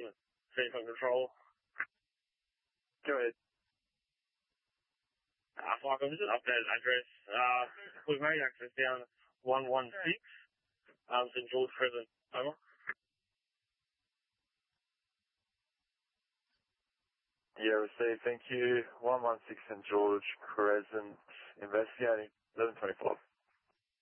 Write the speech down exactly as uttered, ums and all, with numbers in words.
Vehicle control. Go ahead. Uh, flight officer, updated address. Uh, we've made access down one one six, um, Saint George Crescent. Over. Yeah, received. Thank you. one one six Saint George Crescent, investigating. eleven twenty-five.